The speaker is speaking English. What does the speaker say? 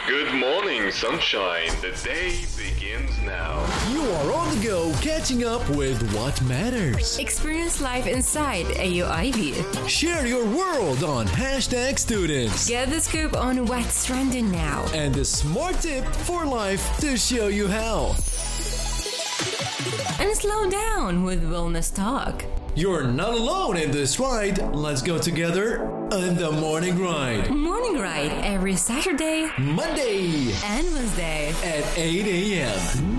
Good morning, sunshine. The day begins now. You are on the go, catching up with what matters. Experience life inside AUIV. Share your world on #students. Get the scoop on what's trending now. And the smart tip for life to show you how. And slow down with Wellness Talk. You're not alone in this ride. Let's go together on the Morning Ride. Morning Ride every Saturday, Monday and Wednesday at 8 a.m.